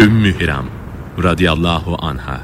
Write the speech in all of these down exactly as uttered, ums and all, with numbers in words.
Ümmü Hiram radıyallahu anha.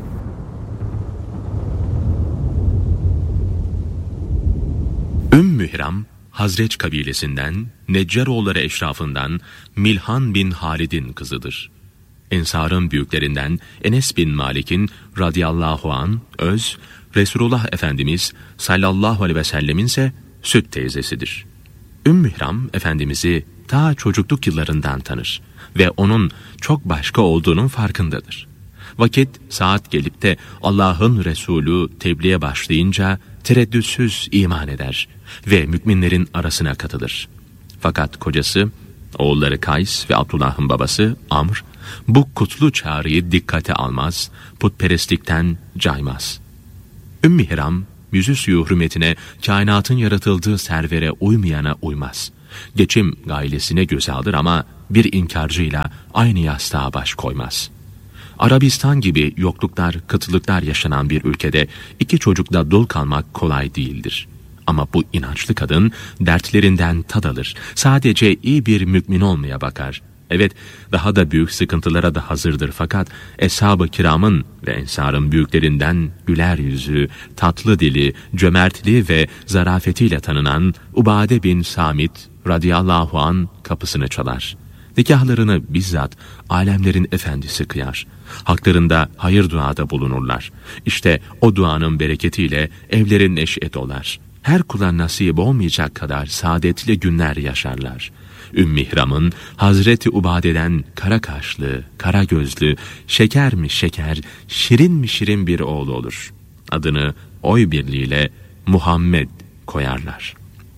Ümmü Hiram, Hazreç kabilesinden, Neccaroğulları eşrafından Milhan bin Halid'in kızıdır. Ensar'ın büyüklerinden Enes bin Malik'in radıyallahu an öz, Resulullah Efendimiz sallallahu aleyhi ve sellemin ise süt teyzesidir. Ümmü Hiram Efendimiz'i ta çocukluk yıllarından tanır ve onun çok başka olduğunun farkındadır. Vakit saat gelip de Allah'ın Resulü tebliğe başlayınca tereddütsüz iman eder ve müminlerin arasına katılır. Fakat kocası, oğulları Kays ve Abdullah'ın babası Amr, bu kutlu çağrıyı dikkate almaz, putperestlikten caymaz. Ümmü Hiram, yüzü suyu hürmetine kainatın yaratıldığı servere uymayana uymaz. Geçim gailesine göze alır ama bir inkarcıyla aynı yastığa baş koymaz. Arabistan gibi yokluklar, kıtlıklar yaşanan bir ülkede iki çocukla dul kalmak kolay değildir. Ama bu inançlı kadın dertlerinden tad alır. Sadece iyi bir mümin olmaya bakar. Evet, daha da büyük sıkıntılara da hazırdır fakat Eshab-ı Kiram'ın ve Ensar'ın büyüklerinden güler yüzü, tatlı dili, cömertliği ve zarafetiyle tanınan Ubade bin Samit radıyallahu an kapısını çalar. Nikahlarını bizzat alemlerin efendisi kıyar. Haklarında hayır duada bulunurlar. İşte o duanın bereketiyle evlerin neşet olar. Her kula nasip olmayacak kadar saadetli günler yaşarlar. Ümmü Hiram'ın Hazreti Ubade'den kara kaşlı, kara gözlü, şeker mi şeker, şirin mi şirin bir oğlu olur. Adını oy birliğiyle Muhammed koyarlar.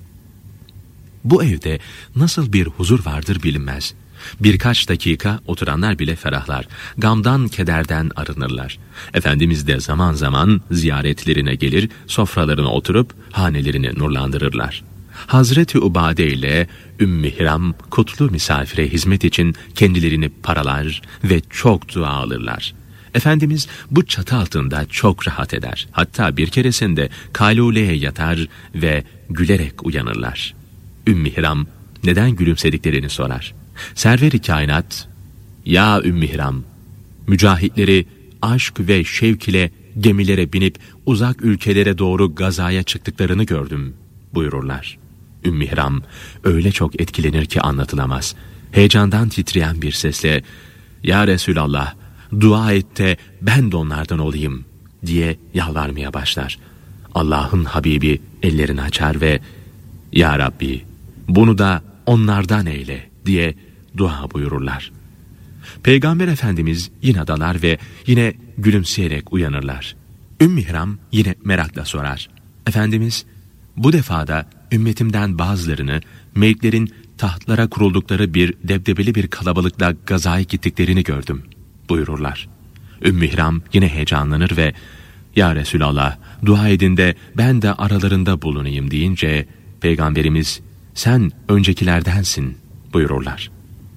Bu evde nasıl bir huzur vardır bilinmez. Birkaç dakika oturanlar bile ferahlar, gamdan kederden arınırlar. Efendimiz de zaman zaman ziyaretlerine gelir, sofralarına oturup hanelerini nurlandırırlar. Hazreti Ubade ile Ümmü Hiram kutlu misafire hizmet için kendilerini paralar ve çok dua alırlar. Efendimiz bu çatı altında çok rahat eder. Hatta bir keresinde kayluleye yatar ve gülerek uyanırlar. Ümmü Hiram neden gülümsediklerini sorar. Server-i kainat, "Ya Ümmü Hiram, mücahitleri aşk ve şevk ile gemilere binip uzak ülkelere doğru gazaya çıktıklarını gördüm," buyururlar. Ümmü Hiram öyle çok etkilenir ki anlatılamaz. Heyecandan titreyen bir sesle, "Ya Resulallah, dua et de ben de onlardan olayım," diye yalvarmaya başlar. Allah'ın Habibi ellerini açar ve "Ya Rabbi, bunu da onlardan eyle," diye dua buyururlar. Peygamber Efendimiz yine dalar ve yine gülümseyerek uyanırlar. Ümmü Hiram yine merakla sorar. Efendimiz, "Bu defada ümmetimden bazılarını meleklerin tahtlara kuruldukları bir debdebeli bir kalabalıkla gazaya gittiklerini gördüm," buyururlar. Ümmü Hiram yine heyecanlanır ve "Ya Resulallah, dua edin de ben de aralarında bulunayım," deyince Peygamberimiz, "Sen öncekilerdensin," buyururlar.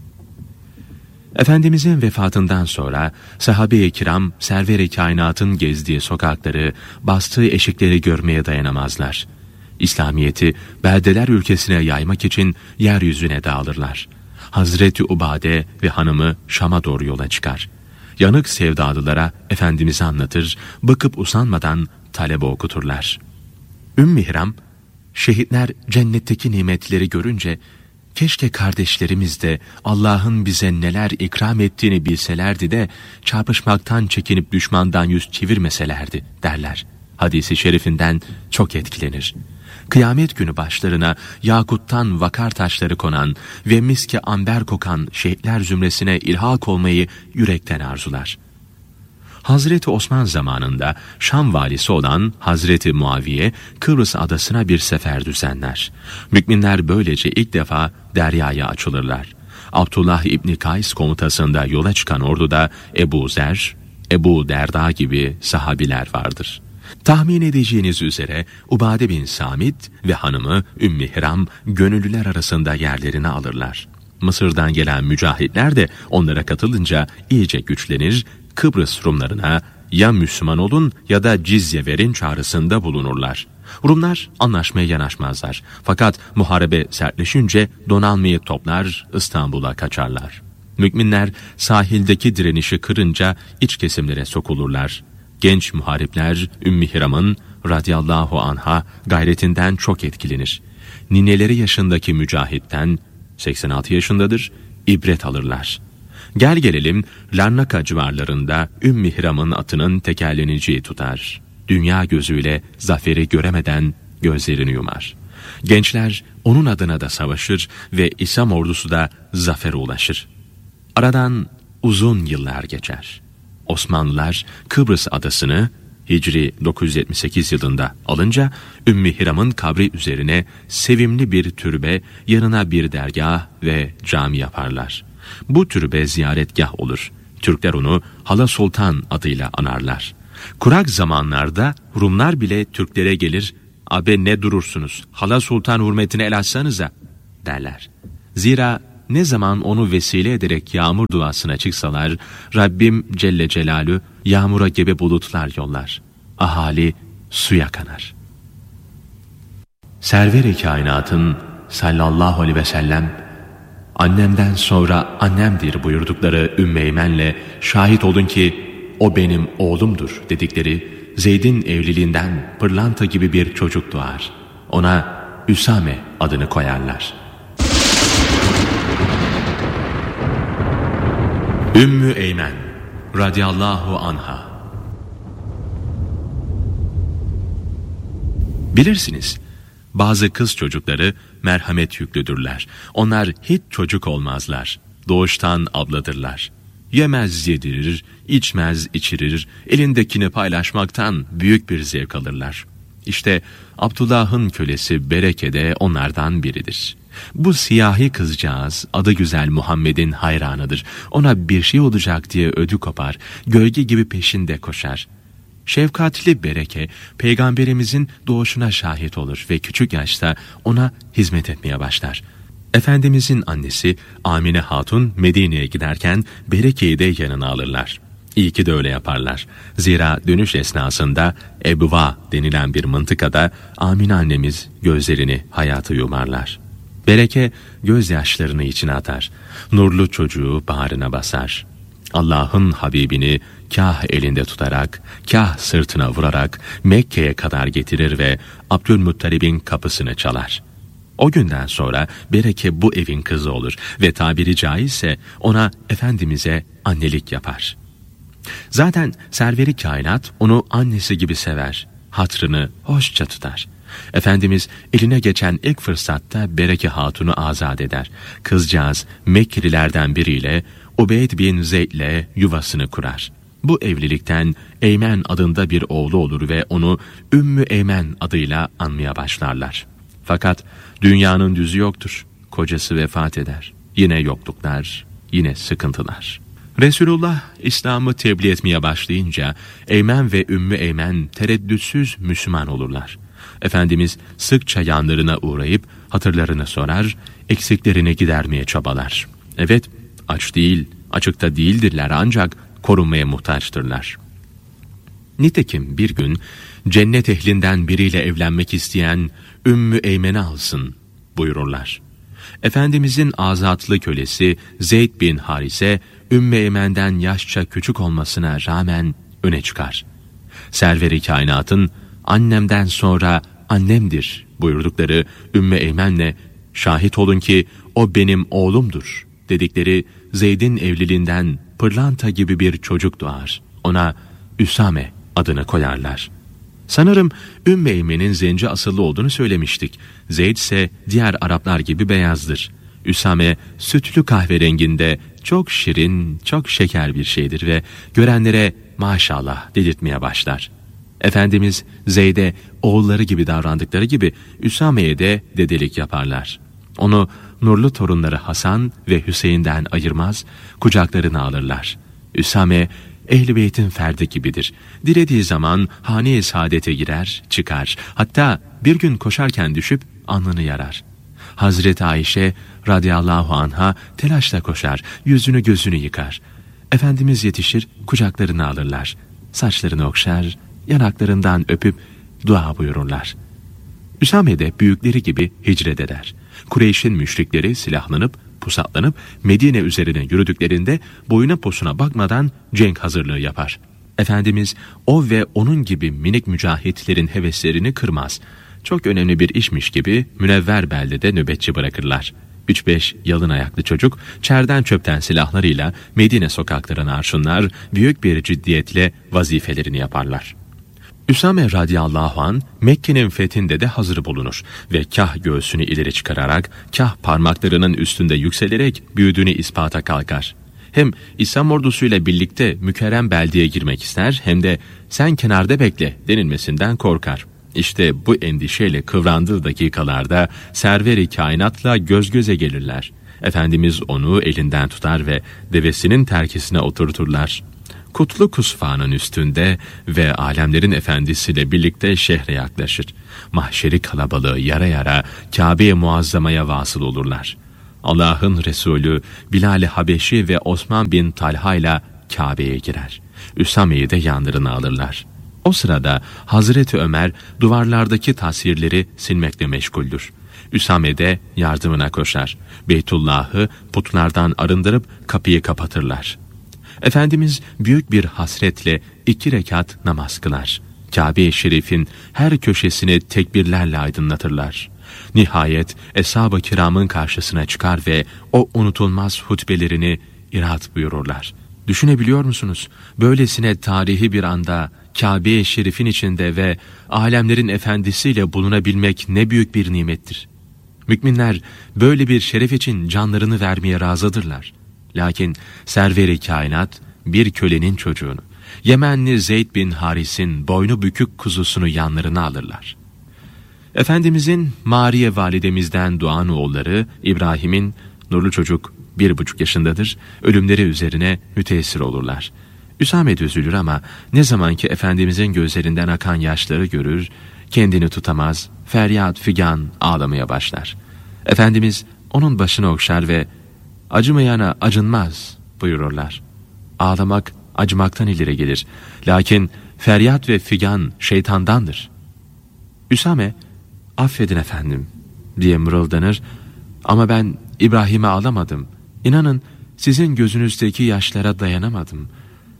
Efendimizin vefatından sonra sahabe-i kiram server-i kainatın gezdiği sokakları, bastığı eşikleri görmeye dayanamazlar. İslamiyet'i beldeler ülkesine yaymak için yeryüzüne dağılırlar. Hazreti Ubade ve hanımı Şam'a doğru yola çıkar. Yanık sevdalılara Efendimiz'i anlatır, bakıp usanmadan talebe okuturlar. Ümmü Hiram, şehitler cennetteki nimetleri görünce, "Keşke kardeşlerimiz de Allah'ın bize neler ikram ettiğini bilselerdi de çarpışmaktan çekinip düşmandan yüz çevirmeselerdi," derler. Hadisi şerifinden çok etkilenir. Kıyamet günü başlarına yakuttan vakar taşları konan ve miske amber kokan şehitler zümresine ilhak olmayı yürekten arzular. Hazreti Osman zamanında Şam valisi olan Hazreti Muaviye Kıbrıs adasına bir sefer düzenler. Müminler böylece ilk defa deryaya açılırlar. Abdullah İbni Kays komutasında yola çıkan orduda Ebu Zer, Ebu Derda gibi sahabiler vardır. Tahmin edeceğiniz üzere Ubade bin Samit ve hanımı Ümmü Hiram gönüllüler arasında yerlerini alırlar. Mısır'dan gelen mücahitler de onlara katılınca iyice güçlenir, Kıbrıs Rumlarına "Ya Müslüman olun ya da cizye verin" çağrısında bulunurlar. Rumlar anlaşmaya yanaşmazlar. Fakat muharebe sertleşince donanmayı toplar, İstanbul'a kaçarlar. Müminler sahildeki direnişi kırınca iç kesimlere sokulurlar. Genç muharipler Ümmü Hiram'ın radıyallahu anha gayretinden çok etkilenir. Nineleri yaşındaki mücahitten, seksen altı yaşındadır, ibret alırlar. Gel gelelim Larnaka civarlarında Ümmü Hiram'ın atının tekerleneceği tutar. Dünya gözüyle zaferi göremeden gözlerini yumar. Gençler onun adına da savaşır ve İslam ordusu da zafere ulaşır. Aradan uzun yıllar geçer. Osmanlılar Kıbrıs adasını Hicri dokuz yüz yetmiş sekiz yılında alınca Ümmü Hiram'ın kabri üzerine sevimli bir türbe, yanına bir dergah ve cami yaparlar. Bu türbe ziyaretgah olur. Türkler onu Hala Sultan adıyla anarlar. Kurak zamanlarda Rumlar bile Türklere gelir, "Abe ne durursunuz, Hala Sultan hürmetine el açsanıza" derler. Zira ne zaman onu vesile ederek yağmur duasına çıksalar, Rabbim Celle Celalü yağmura gebe bulutlar yollar. Ahali suya kanar. Server-i kainatın sallallahu aleyhi ve sellem, "Annemden sonra annemdir" buyurdukları Ümmü Eymen'le "Şahit olun ki o benim oğlumdur" dedikleri Zeyd'in evliliğinden pırlanta gibi bir çocuk doğar. Ona Üsame adını koyarlar. Ümmü Eymen radıyallahu anha. Bilirsiniz, bazı kız çocukları merhamet yüklüdürler. Onlar hiç çocuk olmazlar. Doğuştan abladırlar. Yemez yedirir, içmez içirir, elindekini paylaşmaktan büyük bir zevk alırlar. İşte Abdullah'ın kölesi Bereke de onlardan biridir. Bu siyahi kızcağız adı güzel Muhammed'in hayranıdır. Ona bir şey olacak diye ödü kopar, gölge gibi peşinde koşar. Şefkatli Bereke, Peygamberimizin doğuşuna şahit olur ve küçük yaşta ona hizmet etmeye başlar. Efendimizin annesi Amine Hatun Medine'ye giderken Bereke'yi de yanına alırlar. İyi ki de öyle yaparlar. Zira dönüş esnasında Ebva denilen bir mıntıkada Amine annemiz gözlerini hayata yumarlar. Bereke gözyaşlarını içine atar. Nurlu çocuğu bağrına basar. Allah'ın Habibini kah elinde tutarak, kah sırtına vurarak Mekke'ye kadar getirir ve Abdülmuttalib'in kapısını çalar. O günden sonra Bereke bu evin kızı olur ve tabiri caizse ona Efendimiz'e annelik yapar. Zaten serveri kainat onu annesi gibi sever, hatrını hoşça tutar. Efendimiz eline geçen ilk fırsatta Bereke Hatun'u azat eder. Kızcağız Mekkelilerden biriyle Ubeyd bin Zeyd'le yuvasını kurar. Bu evlilikten Eymen adında bir oğlu olur ve onu Ümmü Eymen adıyla anmaya başlarlar. Fakat dünyanın düzü yoktur. Kocası vefat eder. Yine yokluklar, yine sıkıntılar. Resulullah İslam'ı tebliğ etmeye başlayınca Eymen ve Ümmü Eymen tereddütsüz Müslüman olurlar. Efendimiz sıkça yanlarına uğrayıp hatırlarını sorar, eksiklerini gidermeye çabalar. Evet, aç değil, açıkta değildirler ancak korunmaya muhtaçtırlar. Nitekim bir gün cennet ehlinden biriyle evlenmek isteyen Ümmü Eymen'i alsın buyururlar. Efendimizin azatlı kölesi Zeyd bin Harise, Ümmü Eymen'den yaşça küçük olmasına rağmen öne çıkar. Server-i kainatın annemden sonra annemdir buyurdukları Ümmü Eymen'le şahit olun ki o benim oğlumdur dedikleri Zeyd'in evliliğinden pırlanta gibi bir çocuk doğar. Ona Üsame adını koyarlar. Sanırım Ümmü Eymen'in zenci asıllı olduğunu söylemiştik. Zeyd ise diğer Araplar gibi beyazdır. Üsame sütlü kahverenginde çok şirin, çok şeker bir şeydir ve görenlere maşallah dedirtmeye başlar. Efendimiz Zeyd'e oğulları gibi davrandıkları gibi Üsame'ye de dedelik yaparlar. Onu nurlu torunları Hasan ve Hüseyin'den ayırmaz, kucaklarına alırlar. Üsame Ehl-i Beyt'in ferdi gibidir. Dilediği zaman hane-i saadete girer, çıkar. Hatta bir gün koşarken düşüp alnını yarar. Hazreti Ayşe radıyallahu anha telaşla koşar, yüzünü gözünü yıkar. Efendimiz yetişir, kucaklarına alırlar. Saçlarını okşar, yanaklarından öpüp dua buyururlar. Üsame de büyükleri gibi hicret eder. Kureyş'in müşrikleri silahlanıp pusatlanıp Medine üzerine yürüdüklerinde boyuna posuna bakmadan cenk hazırlığı yapar. Efendimiz o ve onun gibi minik mücahitlerin heveslerini kırmaz. Çok önemli bir işmiş gibi Münevver beldede nöbetçi bırakırlar. Üç beş yalın ayaklı çocuk çerden çöpten silahlarıyla Medine sokaklarına arşınlar, büyük bir ciddiyetle vazifelerini yaparlar. Üsame radıyallahu an Mekke'nin fethinde de hazır bulunur ve kah göğsünü ileri çıkararak, kah parmaklarının üstünde yükselerek büyüdüğünü ispata kalkar. Hem İslam ordusuyla birlikte mükerrem beldeye girmek ister, hem de sen kenarda bekle denilmesinden korkar. İşte bu endişeyle kıvrandığı dakikalarda server-i kainatla göz göze gelirler. Efendimiz onu elinden tutar ve devesinin terkisine oturturlar. Kutlu kusfanın üstünde ve alemlerin efendisiyle birlikte şehre yaklaşır. Mahşeri kalabalığı yara yara Kabe-i Muazzama'ya vasıl olurlar. Allah'ın Resulü Bilal-i Habeşi ve Osman bin Talha ile Kabe'ye girer. Üsame'yi de yanlarına alırlar. O sırada Hazreti Ömer duvarlardaki tasvirleri silmekle meşguldür. Üsame de yardımına koşar. Beytullah'ı putlardan arındırıp kapıyı kapatırlar. Efendimiz büyük bir hasretle iki rekat namaz kılar. Kabe-i Şerif'in her köşesini tekbirlerle aydınlatırlar. Nihayet Eshab-ı Kiram'ın karşısına çıkar ve o unutulmaz hutbelerini irad buyururlar. Düşünebiliyor musunuz? Böylesine tarihi bir anda Kabe-i Şerif'in içinde ve alemlerin efendisiyle bulunabilmek ne büyük bir nimettir. Müminler böyle bir şeref için canlarını vermeye razıdırlar. Lakin server-i kainat bir kölenin çocuğunu, Yemenli Zeyd bin Haris'in boynu bükük kuzusunu yanlarına alırlar. Efendimizin Mariye validemizden doğan oğulları İbrahim'in nurlu çocuk bir buçuk yaşındadır, ölümleri üzerine müteessir olurlar. Üsame de üzülür ama ne zaman ki Efendimizin gözlerinden akan yaşları görür, kendini tutamaz, feryat figan ağlamaya başlar. Efendimiz onun başını okşar ve acımayana acınmaz buyururlar. Ağlamak acımaktan ileri gelir. Lakin feryat ve figan şeytandandır. Üsame, affedin efendim diye mırıldanır ama ben İbrahim'e ağlamadım. İnanın sizin gözünüzdeki yaşlara dayanamadım.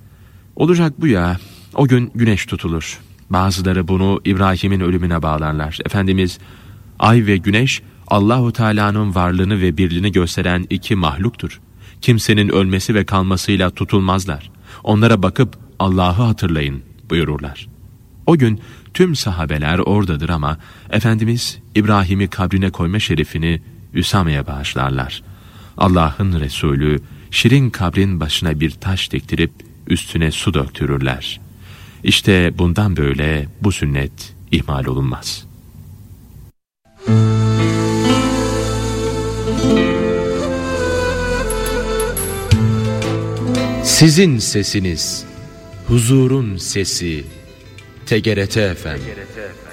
Olacak bu ya, o gün güneş tutulur. Bazıları bunu İbrahim'in ölümüne bağlarlar. Efendimiz, ay ve güneş Allahu Teala'nın varlığını ve birliğini gösteren iki mahluktur. Kimsenin ölmesi ve kalmasıyla tutulmazlar. Onlara bakıp Allah'ı hatırlayın buyururlar. O gün tüm sahabeler oradadır ama Efendimiz İbrahim'i kabrine koyma şerefini Üsame'ye bağışlarlar. Allah'ın Resulü şirin kabrin başına bir taş diktirip üstüne su döktürürler. İşte bundan böyle bu sünnet ihmal olunmaz. Sizin sesiniz, huzurun sesi, T G R T efendim.